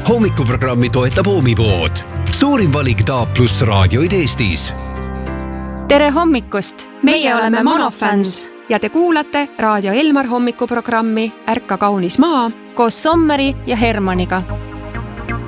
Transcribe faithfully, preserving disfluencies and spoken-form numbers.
Hommikuprogrammi toetab Oomipood. Suurim valik Taap pluss raadioid Eestis. Tere hommikust! Meie oleme Monofans ja te kuulate Raadio Elmar hommikuprogrammi Ärka kaunis maa koos Sommeri ja Hermaniga.